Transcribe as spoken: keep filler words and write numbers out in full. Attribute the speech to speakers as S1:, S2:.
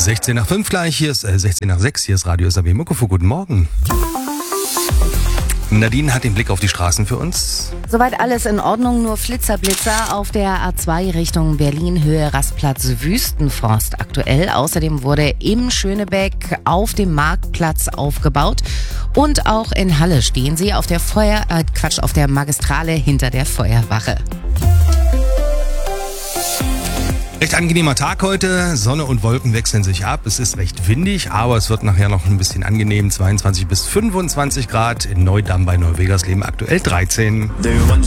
S1: sechzehn nach fünf gleich, hier ist äh, sechzehn nach sechs, hier ist Radio S A B Muckefuck. Guten Morgen. Nadine hat den Blick auf die Straßen für uns.
S2: Soweit alles in Ordnung, nur Flitzerblitzer auf der A zwei Richtung Berlin, Höhe Rastplatz Wüstenfrost aktuell. Außerdem wurde im Schönebeck auf dem Marktplatz aufgebaut und auch in Halle stehen sie auf der Feuer, äh, Quatsch, auf der Magistrale hinter der Feuerwache.
S1: Recht angenehmer Tag heute, Sonne und Wolken wechseln sich ab, es ist recht windig, aber es wird nachher noch ein bisschen angenehm, zweiundzwanzig bis fünfundzwanzig Grad, in Neudamm bei Neuwegersleben aktuell dreizehn.
S3: They want